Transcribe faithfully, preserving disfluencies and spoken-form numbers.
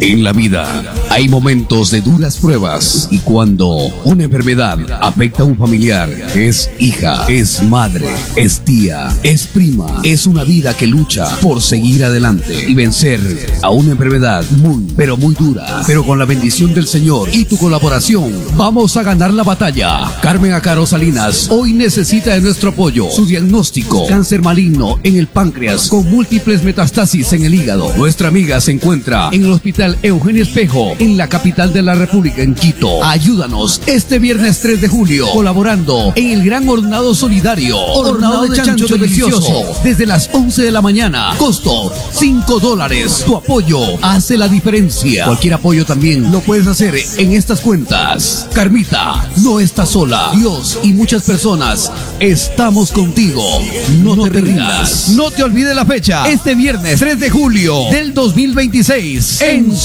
En la vida hay momentos de duras pruebas y cuando una enfermedad afecta a un familiar, es hija, es madre, es tía, es prima, es una vida que lucha por seguir adelante y vencer a una enfermedad muy, pero muy dura. Pero con la bendición del Señor y tu colaboración, vamos a ganar la batalla. Carmen Acaro Salinas hoy necesita de nuestro apoyo. Su diagnóstico: cáncer maligno en el páncreas con múltiples metástasis en el hígado. Nuestra amiga se encuentra en el Hospital Eugenio Espejo, en la capital de la República, en Quito. Ayúdanos este viernes tres de julio, colaborando en el gran hornado solidario, hornado de chancho delicioso, desde las once de la mañana. Costo cinco dólares. Tu apoyo hace la diferencia. Cualquier apoyo también lo puedes hacer en estas cuentas. Carmita, no estás sola. Dios y muchas personas estamos contigo. No, no te rindas. No te olvides la fecha. Este viernes tres de julio del dos mil veintiséis en